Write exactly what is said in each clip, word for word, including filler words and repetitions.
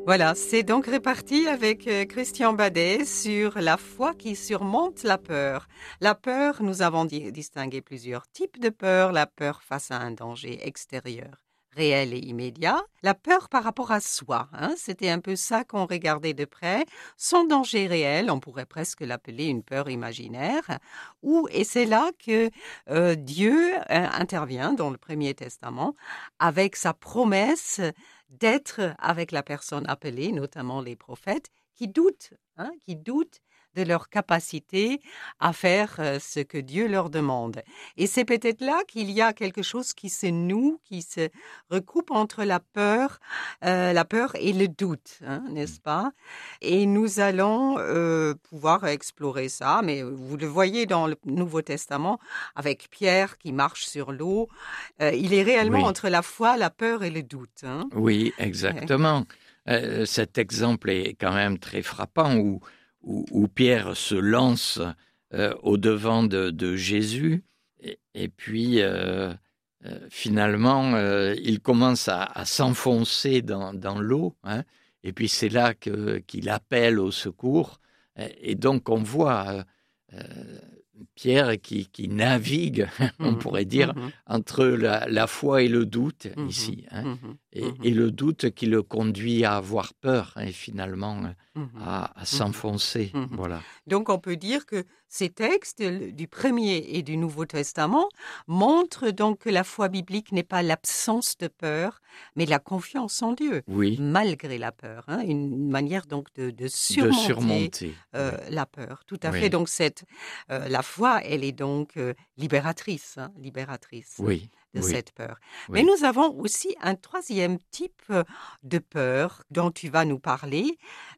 Voilà, c'est donc reparti avec euh, Christian Badet sur la foi qui surmonte la peur. La peur, nous avons di- distingué plusieurs types de peur. La peur face à un danger extérieur, réel et immédiat. La peur par rapport à soi, hein, c'était un peu ça qu'on regardait de près. Son danger réel, on pourrait presque l'appeler une peur imaginaire. Ou, et c'est là que euh, Dieu euh, intervient dans le Premier Testament avec sa promesse d'être avec la personne appelée, notamment les prophètes, qui doutent, hein, qui doutent de leur capacité à faire euh, ce que Dieu leur demande. Et c'est peut-être là qu'il y a quelque chose qui se noue, qui se recoupe entre la peur, euh, la peur et le doute, hein, n'est-ce pas? Et nous allons euh, pouvoir explorer ça, mais vous le voyez dans le Nouveau Testament, avec Pierre qui marche sur l'eau, euh, il est réellement Oui, entre la foi, la peur et le doute, hein. oui, Ouais. exactement. Euh, cet exemple est quand même très frappant où, où, où Pierre se lance euh, au-devant de, de Jésus et, et puis euh, euh, finalement euh, il commence à, à s'enfoncer dans, dans l'eau, hein, et puis c'est là que, qu'il appelle au secours. Et, et donc on voit euh, euh, Pierre qui, qui navigue, on Mhm, pourrait dire, mhm, entre la, la foi et le doute mhm, ici, hein. mhm, Et, mhm, et le doute qui le conduit à avoir peur et finalement euh, mhm, à, à mhm, s'enfoncer. mhm. Voilà. Donc on peut dire que ces textes le- du Premier et du Nouveau Testament montrent donc que la foi biblique n'est pas l'absence de peur, mais la confiance en Dieu, Oui, malgré la peur, hein, une manière donc de, de de surmonter surmonter. euh, Oui, la peur. Tout à fait. oui, Donc cette, euh, la foi, elle est donc euh, libératrice, hein, libératrice oui, de oui, cette peur. Mais oui. nous avons aussi un troisième type euh, de peur dont tu vas nous parler.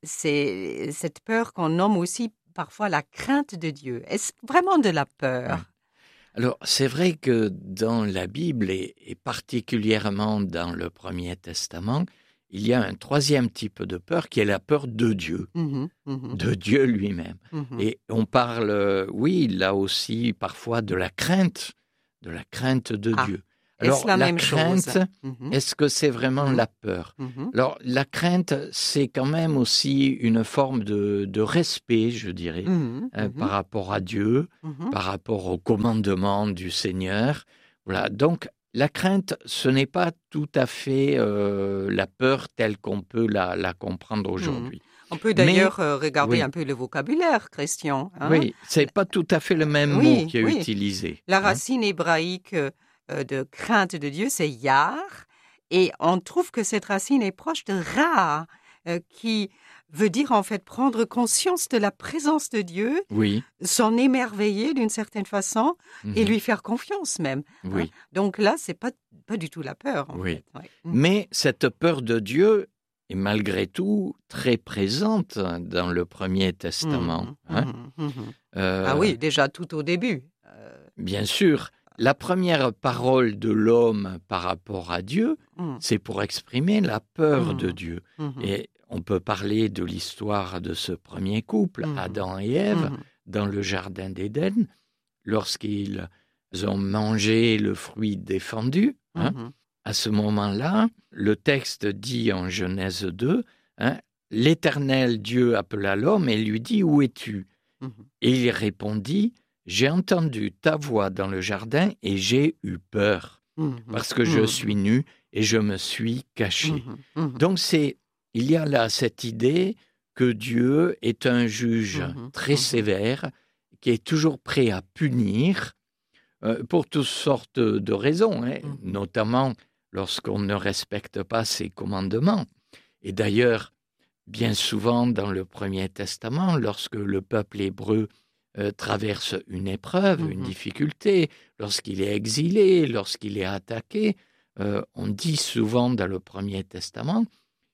C'est cette peur qu'on nomme aussi parfois la crainte de Dieu. Est-ce vraiment de la Oui. peur? Alors, c'est vrai que dans la Bible, et, et particulièrement dans le Premier Testament, il y a un troisième type de peur qui est la peur de Dieu, Mhm, mhm, de Dieu lui-même. mhm. Et on parle, euh, oui, là aussi, parfois de la crainte, de la crainte de Ah, Dieu. est-ce Alors, la la même chose? crainte, Mhm, est-ce que c'est vraiment mhm, la peur? mhm, Alors, la crainte, c'est quand même aussi une forme de, de respect, je dirais, mhm, euh, par mhm, rapport à Dieu, mhm, par rapport au commandement du Seigneur. Voilà. Donc, la crainte, ce n'est pas tout à fait euh, la peur telle qu'on peut la, la comprendre mhm. aujourd'hui. On peut Mais, d'ailleurs euh, regarder un oui, peu le vocabulaire, Christian, hein? oui, c'est pas tout à fait le même mot Oui, qui est oui. utilisé, La hein. racine hébraïque euh, euh, de crainte de Dieu, c'est yar, et on trouve que cette racine est proche de ra, euh, qui veut dire en fait prendre conscience de la présence de Dieu, Oui, s'en émerveiller d'une certaine façon et mhm, lui faire confiance même, hein. oui, Donc là, c'est pas pas du tout la peur en oui. fait. Ouais. Mhm. Mais cette peur de Dieu est malgré tout très présente dans le Premier Testament, Mhm, hein. mhm, mhm. Ah Euh, oui, déjà tout au début. Euh, Bien sûr, la première parole de l'homme par rapport à Dieu, mhm, c'est pour exprimer la peur de mhm, Dieu. mhm, Et on peut parler de l'histoire de ce premier couple, mhm, Adam et Ève, mhm, dans le jardin d'Éden, lorsqu'ils ont mangé le fruit défendu, hein. mhm, À ce moment-là, le texte dit en Genèse deux, hein, l'Éternel Dieu appela l'homme et lui dit, où es-tu? mhm, Et il répondit, j'ai entendu ta voix dans le jardin et j'ai eu peur, mhm, parce que je suis mhm, nu et je me suis caché. mhm, mhm. Donc c'est, il y a là cette idée que Dieu est un juge Mhm, très mhm, sévère, qui est toujours prêt à punir euh, pour toutes sortes de raisons, hein, mhm, notamment lorsqu'on ne respecte pas ses commandements. Et d'ailleurs, bien souvent dans le Premier Testament, lorsque le peuple hébreu euh, traverse une épreuve, une mhm, difficulté, lorsqu'il est exilé, lorsqu'il est attaqué, euh, on dit souvent dans le Premier Testament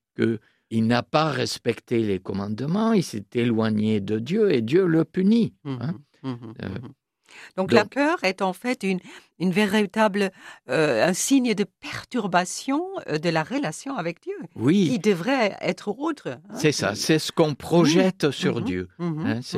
qu'il n'a pas respecté les commandements, il s'est éloigné de Dieu et Dieu le punit, hein. mhm, mhm, Euh, mhm. Donc la donc, peur est en fait une, une véritable, euh, un signe de perturbation euh, de la relation avec Dieu, oui, qui devrait être autre, hein, c'est ça, qui... c'est ce qu'on Mhm, projette sur mhm, Dieu, mhm, hein. C'est, mhm,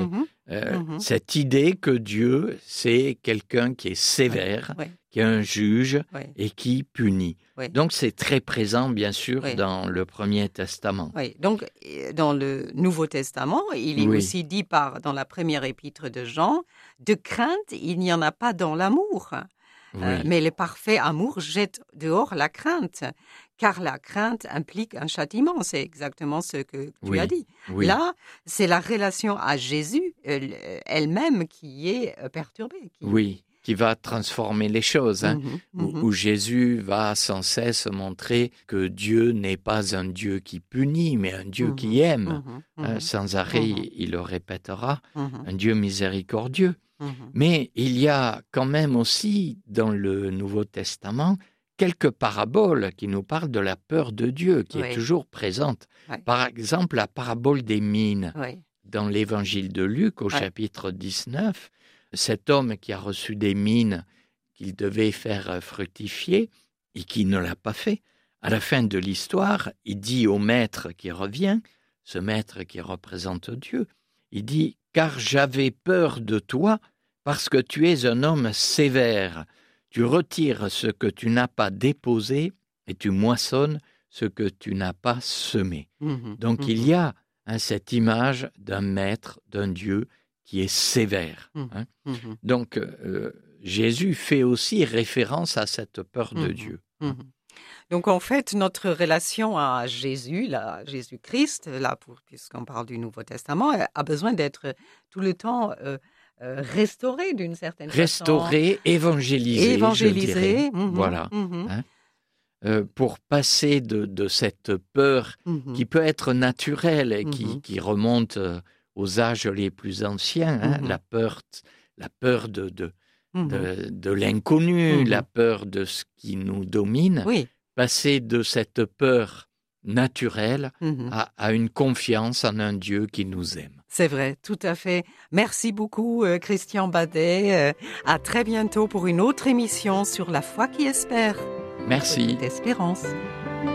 Euh, Mhm. Cette idée que Dieu, c'est quelqu'un qui est sévère, Oui, qui est un juge oui, et qui punit. oui. Donc c'est très présent, bien sûr, Oui. dans le Premier Testament. Oui, donc euh, dans le Nouveau Testament, il est Oui. aussi dit par, dans la première épître de Jean, de crainte, il n'y en a pas dans l'amour. Euh, Oui, mais le parfait amour jette dehors la crainte, car la crainte implique un châtiment. C'est exactement ce que tu oui, as dit. oui, Là, c'est la relation à Jésus euh, elle-même qui est euh, perturbée. Qui... oui, qui va transformer les choses, hein, Mhm, où, mhm, où Jésus va sans cesse montrer que Dieu n'est pas un Dieu qui punit, mais un Dieu mhm, qui aime. mhm, Hein, mhm, sans arrêt, mhm, il, il le répétera, mhm, un Dieu miséricordieux. mhm. Mais il y a quand même aussi dans le Nouveau Testament quelques paraboles qui nous parlent de la peur de Dieu, qui est Oui, toujours présente. oui, Par exemple, la parabole des mines. oui, Dans l'évangile de Luc, au oui. chapitre dix-neuf, cet homme qui a reçu des mines qu'il devait faire fructifier et qui ne l'a pas fait, à la fin de l'histoire, il dit au maître qui revient, ce maître qui représente Dieu, il dit « Car j'avais peur de toi, parce que tu es un homme sévère. Tu retires ce que tu n'as pas déposé et tu moissonnes ce que tu n'as pas semé. » Mhm, Donc il mhm, y a hein, cette image d'un maître, d'un Dieu qui est sévère. mhm, Hein. mhm, Donc euh, Jésus fait aussi référence à cette peur de mhm, Dieu. mhm. Donc en fait, notre relation à Jésus, là, Jésus-Christ, là, pour, puisqu'on parle du Nouveau Testament, euh, a besoin d'être tout le temps euh, euh, restaurée d'une certaine façon, Restaurer, évangéliser, je dirais. évangélisée. Mhm, Voilà. mhm, Hein. Euh, pour passer de, de cette peur mhm, qui peut être naturelle et qui, mhm, qui remonte euh, aux âges les plus anciens, hein, mhm, la peur, la peur de, de, mhm, de, de l'inconnu, la mhm. peur de ce qui nous domine, Oui. passer de cette peur naturelle Mhm. à, à une confiance en un Dieu qui nous aime. C'est vrai, tout à fait. Merci beaucoup, euh, Christian Badet. Euh, à très bientôt pour une autre émission sur la foi qui espère. Merci. Petite espérance.